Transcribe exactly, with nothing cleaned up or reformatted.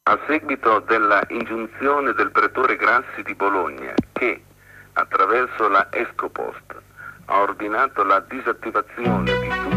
A seguito della ingiunzione del pretore Grassi di Bologna, che, attraverso la Escopost, ha ordinato la disattivazione di tutti